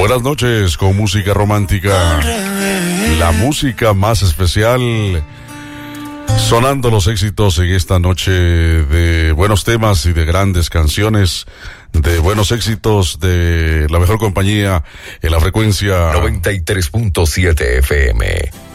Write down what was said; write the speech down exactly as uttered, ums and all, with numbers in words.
Buenas noches con música romántica, la música más especial, sonando los éxitos en esta noche de buenos temas y de grandes canciones, de buenos éxitos, de la mejor compañía en la frecuencia noventa y tres punto siete F M.